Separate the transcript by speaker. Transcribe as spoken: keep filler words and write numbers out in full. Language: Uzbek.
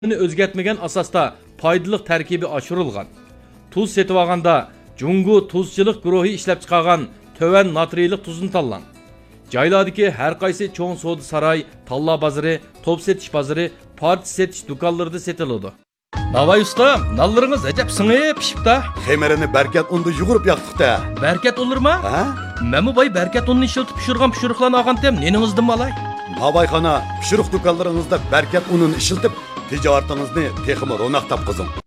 Speaker 1: o'zgartmagan asosda foydali tarkibi oshirilgan. Tuz setib olganda Jungu tuzchilik guruhi ishlab chiqargan töven natriylik tuzni tanlang. Joylardagi har qaysi cho'ng savdo saroy, talla bozori, top setish bozori, parcha setish do'konlarida setiladi. Navay ustam, nallaringiz ajab singib pishibdi.
Speaker 2: Xemerini berkat unda yugurib yoqdiqda.
Speaker 1: Berkat olurma?
Speaker 2: Ha?
Speaker 1: Memu boy berkat unni ishlatib pishirgan pishiriqlarni olgantem, neningizdan malay?
Speaker 2: Nabayxona pishiriq do'konlaringizda berkat unini ishlatib tijoratingizni texmi ro'naq topqizing.